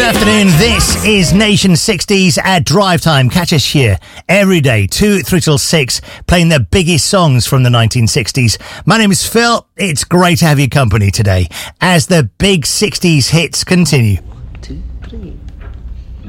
afternoon. This is Nation 60s at Drive Time. Catch us here every day, 2, 3 till 6, playing the biggest songs from the 1960s. My name is Phil. It's great to have your company today as the big 60s hits continue. 1, 2, 3.